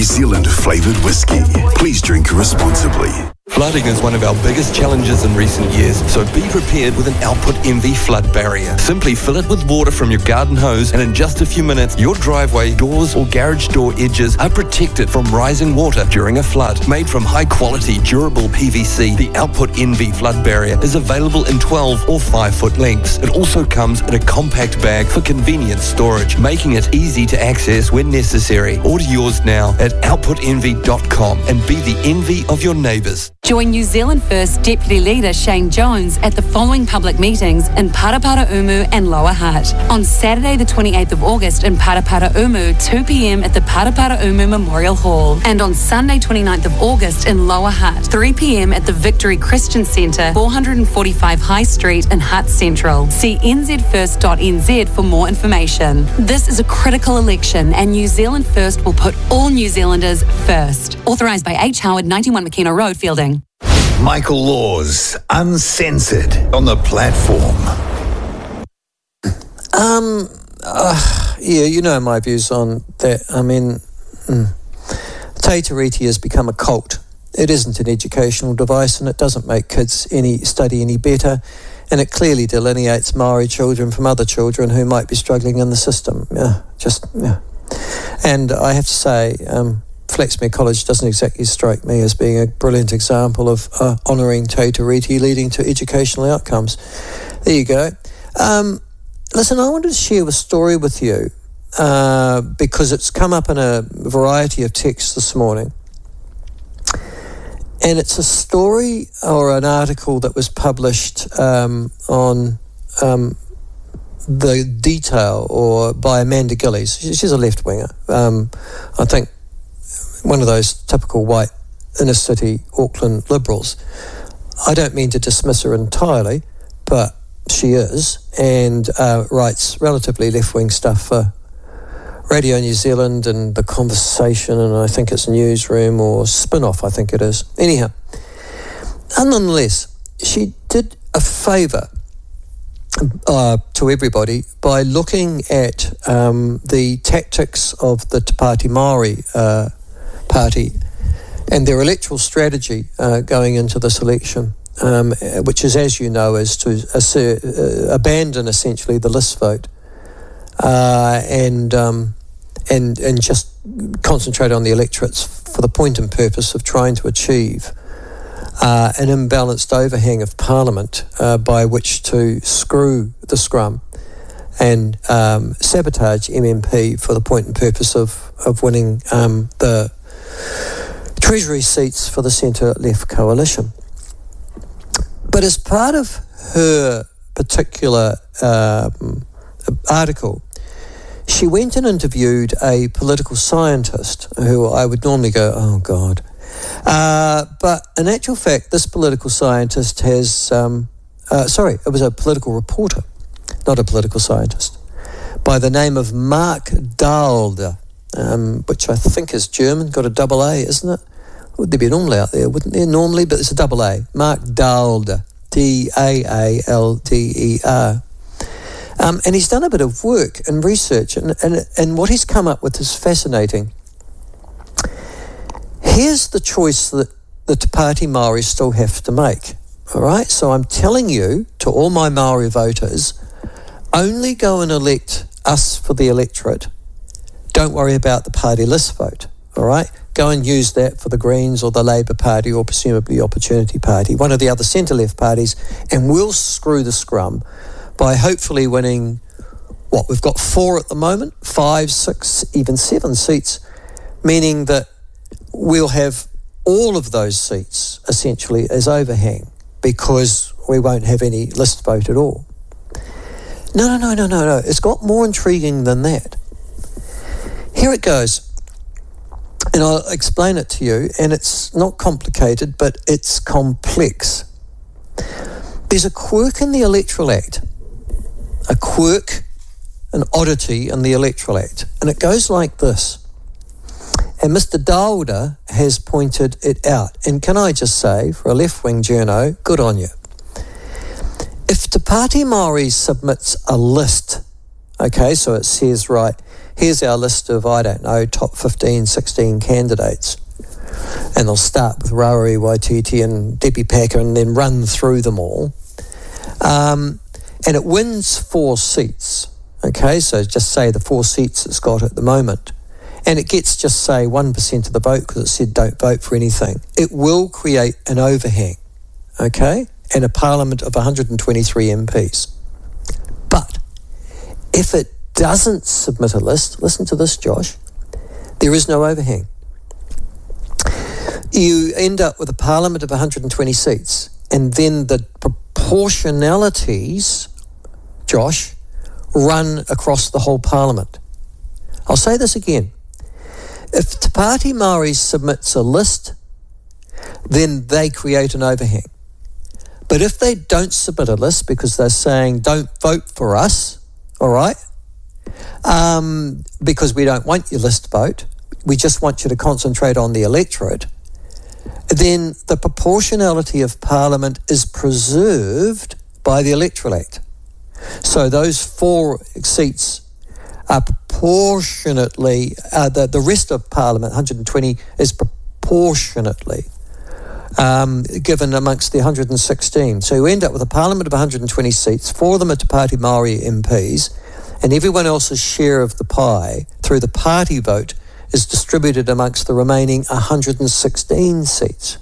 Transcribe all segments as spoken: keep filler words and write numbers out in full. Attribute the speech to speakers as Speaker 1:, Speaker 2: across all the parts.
Speaker 1: New Zealand flavoured whiskey. Please drink responsibly.
Speaker 2: Flooding is one of our biggest challenges in recent years, so be prepared with an Output Envy flood barrier. Simply fill it with water from your garden hose, and in just a few minutes, your driveway, doors or garage door edges are protected from rising water during a flood. Made from high-quality, durable P V C, the Output Envy flood barrier is available in twelve or five foot lengths. It also comes in a compact bag for convenient storage, making it easy to access when necessary. Order yours now at output envy dot com and be the envy of your neighbours.
Speaker 3: Join New Zealand First Deputy Leader Shane Jones at the following public meetings in Paraparaumu and Lower Hutt. On Saturday the twenty-eighth of August in Paraparaumu, two p.m. at the Paraparaumu Memorial Hall. And on Sunday twenty-ninth of August in Lower Hutt, three p.m. at the Victory Christian Centre, four forty-five High Street in Hutt Central. See n z first dot n z for more information. This is a critical election and New Zealand First will put all New Zealanders first. Authorised by H. Howard, ninety-one McKenna Road, Fielding.
Speaker 4: Michael Laws, Uncensored, on the platform.
Speaker 5: Um, uh, yeah, you know my views on that. I mean, mm, Te Tiriti has become a cult. It isn't an educational device and it doesn't make kids any study any better, and it clearly delineates Maori children from other children who might be struggling in the system. Yeah, just, yeah. And I have to say, um, Flaxmere College doesn't exactly strike me as being a brilliant example of uh, honouring Te Tiriti leading to educational outcomes. There you go. Um, listen, I wanted to share a story with you uh, because it's come up in a variety of texts this morning. And it's a story or an article that was published um, on um, the Detail or by Amanda Gillies. She's a left-winger. Um, I think one of those typical white inner-city Auckland liberals. I don't mean to dismiss her entirely, but she is, and uh, writes relatively left-wing stuff for Radio New Zealand and The Conversation, and I think it's Newsroom or Spin-Off, I think it is. Anyhow, and nonetheless, she did a favour uh, to everybody by looking at um, the tactics of the Te Pāti Māori uh, party and their electoral strategy uh, going into this election, um, which is, as you know, is to assert, uh, abandon essentially the list vote uh, and um, and and just concentrate on the electorates for the point and purpose of trying to achieve uh, an imbalanced overhang of Parliament uh, by which to screw the scrum and um, sabotage M M P for the point and purpose of, of winning um, the Treasury seats for the centre-left coalition. But as part of her particular um, article, she went and interviewed a political scientist who I would normally go, oh God. Uh, but in actual fact, this political scientist has, um, uh, sorry, it was a political reporter, not a political scientist, by the name of Mark Daalder, um, which I think is German, got a double A, isn't it? Would there be an umlaut there, wouldn't there, normally? But it's a double A. Mark Daalder, D A A L D E R. Um, and he's done a bit of work and research, and, and, and what he's come up with is fascinating. Here's the choice that the Te Pāti Māori still have to make, all right? So I'm telling you, to all my Māori voters, only go and elect us for the electorate. Don't worry about the party list vote, all right? Go and use that for the Greens or the Labour Party or presumably Opportunity Party, one of the other centre-left parties, and we'll screw the scrum by hopefully winning, what, we've got four at the moment, five, six, even seven seats, meaning that we'll have all of those seats essentially as overhang because we won't have any list vote at all. No, no, no, no, no, no. It's got more intriguing than that. Here it goes. And I'll explain it to you, and it's not complicated, but it's complex. There's a quirk in the Electoral Act, a quirk, an oddity in the Electoral Act, and it goes like this. And Mister Daalder has pointed it out. And can I just say, for a left-wing journo, good on you. If Te Pāti Māori submits a list, okay, so it says, right, here's our list of, I don't know, top fifteen, sixteen candidates. And they'll start with Rawiri Waititi and Debbie Packer and then run through them all. Um, and it wins four seats. Okay, so just say the four seats it's got at the moment. And it gets just, say, one percent of the vote because it said don't vote for anything. It will create an overhang, okay, and a parliament of one hundred twenty-three M Ps. But if it doesn't submit a list, listen to this, Josh, there is no overhang. You end up with a parliament of one hundred twenty seats, and then the proportionalities, Josh, run across the whole parliament. I'll say this again. If Te Pāti Māori submits a list, then they create an overhang. But if they don't submit a list because they're saying don't vote for us, all right, um, because we don't want your list vote, we just want you to concentrate on the electorate, then the proportionality of Parliament is preserved by the Electoral Act. So those four seats are proportionately, uh, the, the rest of Parliament, one hundred twenty, is proportionately um, given amongst the one hundred sixteen. So you end up with a Parliament of one hundred twenty seats, four of them are Te Pāti Māori M Ps, and everyone else's share of the pie through the party vote is distributed amongst the remaining one hundred sixteen seats.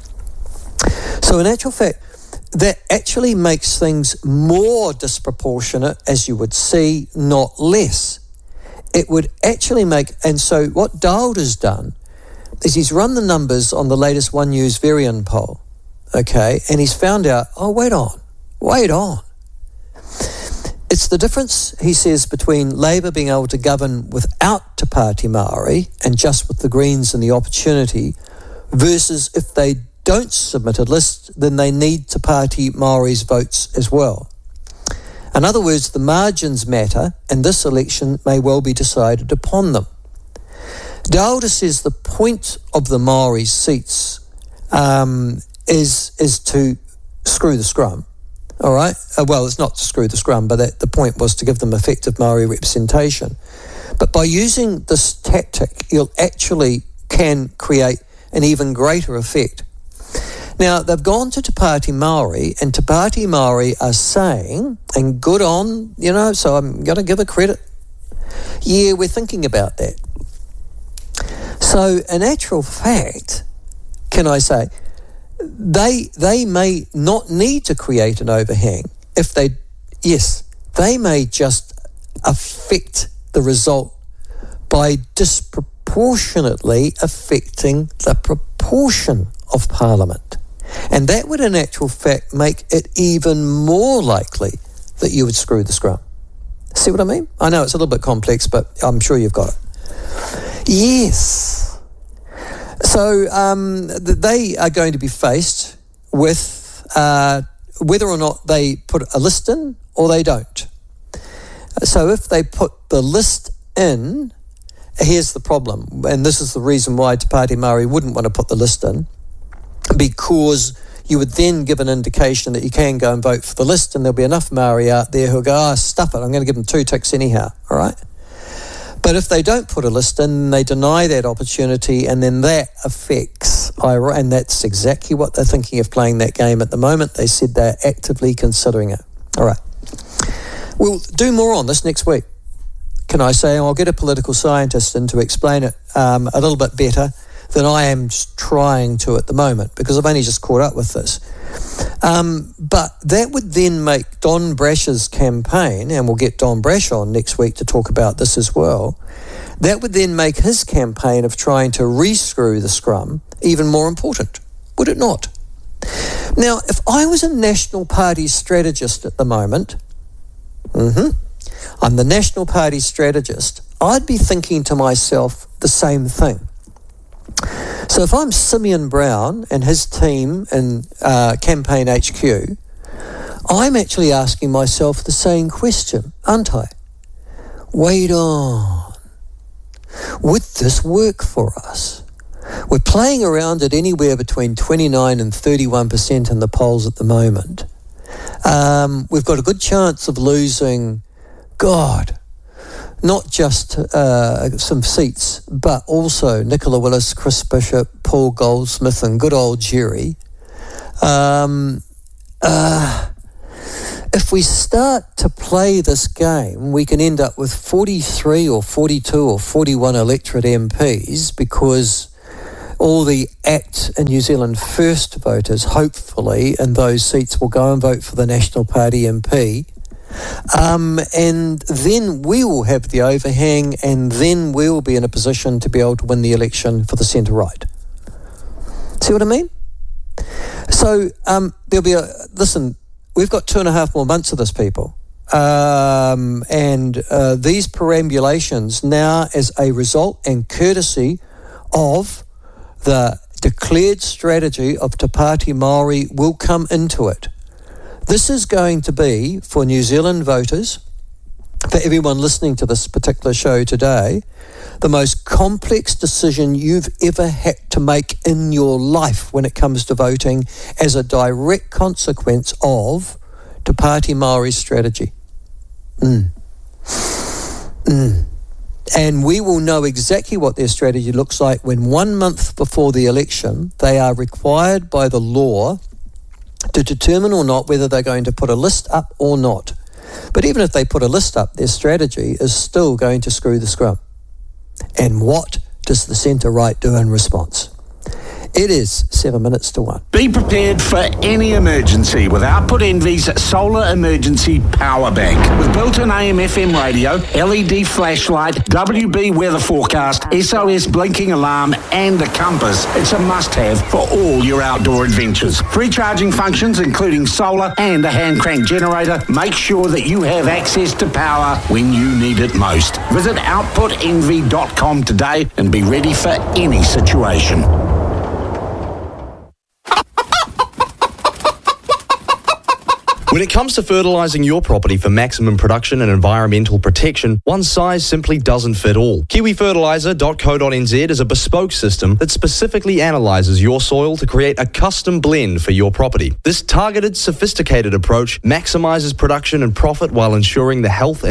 Speaker 5: So in actual fact, that actually makes things more disproportionate, as you would see, not less. It would actually make, and so what Dowd has done is he's run the numbers on the latest One News Varian poll, okay, and he's found out, oh, wait on, wait on. It's the difference, he says, between Labour being able to govern without Te Pāti Māori and just with the Greens and the opportunity versus if they don't submit a list, then they need Te Pāti Māori's votes as well. In other words, the margins matter, and this election may well be decided upon them. Dowda says the point of the Māori seats um, is is to screw the scrum. All right. Uh, well, it's not to screw the scrum, but that, the point was to give them effective Māori representation. But by using this tactic, you'll actually can create an even greater effect. Now, they've gone to Te Pāti Māori, and Te Pāti Māori are saying, and good on, you know, so I'm going to give a credit. Yeah, we're thinking about that. So, in actual fact, can I say, they they may not need to create an overhang if they, yes, they may just affect the result by disproportionately affecting the proportion of Parliament. And that would in actual fact make it even more likely that you would screw the scrum. See what I mean? I know it's a little bit complex, but I'm sure you've got it. Yes. So um, they are going to be faced with uh, whether or not they put a list in or they don't. So if they put the list in, here's the problem, and this is the reason why Te Pāti Māori wouldn't want to put the list in, because you would then give an indication that you can go and vote for the list, and there'll be enough Māori out there who'll go, oh, stuff it, I'm going to give them two ticks anyhow, all right? But if they don't put a list in, they deny that opportunity, and then that affects, and that's exactly what they're thinking of playing that game at the moment. They said they're actively considering it. All right. We'll do more on this next week. Can I say, I'll get a political scientist in to explain it um, a little bit better than I am trying to at the moment, because I've only just caught up with this. Um, but that would then make Don Brash's campaign, and we'll get Don Brash on next week to talk about this as well, that would then make his campaign of trying to re-screw the scrum even more important, would it not? Now, if I was a National Party strategist at the moment, mm-hmm, I'm the National Party strategist, I'd be thinking to myself the same thing. So if I'm Simeon Brown and his team in uh, Campaign H Q, I'm actually asking myself the same question, aren't I? Wait on. Would this work for us? We're playing around at anywhere between twenty-nine and thirty-one percent in the polls at the moment. Um, we've got a good chance of losing, God, not just uh, some seats, but also Nicola Willis, Chris Bishop, Paul Goldsmith, and good old Jerry. Um, uh, if we start to play this game, we can end up with forty-three or forty-two or forty-one electorate M Ps, because all the ACT and New Zealand First voters, hopefully, in those seats will go and vote for the National Party M P. Um, and then we will have the overhang, and then we'll be in a position to be able to win the election for the centre-right. See what I mean? So um, there'll be a... Listen, we've got two and a half more months of this, people. Um, and uh, these perambulations now, as a result and courtesy of the declared strategy of Te Pāti Māori, will come into it. This is going to be, for New Zealand voters, for everyone listening to this particular show today, the most complex decision you've ever had to make in your life when it comes to voting, as a direct consequence of Te Pāti Māori's strategy. Mm. Mm. And we will know exactly what their strategy looks like when one month before the election they are required by the law to determine or not whether they're going to put a list up or not. But even if they put a list up, their strategy is still going to screw the scrum. And what does the centre-right do in response? It is seven minutes to one.
Speaker 6: Be prepared for any emergency with Output Envy's Solar Emergency Power Bank. With built-in A M F M radio, L E D flashlight, W B weather forecast, S O S blinking alarm, and a compass, it's a must-have for all your outdoor adventures. Free charging functions, including solar and a hand-crank generator, make sure that you have access to power when you need it most. Visit output envy dot com today and be ready for any situation.
Speaker 7: When it comes to fertilising your property for maximum production and environmental protection, one size simply doesn't fit all. kiwi fertiliser dot co dot n z is a bespoke system that specifically analyses your soil to create a custom blend for your property. This targeted, sophisticated approach maximises production and profit while ensuring the health and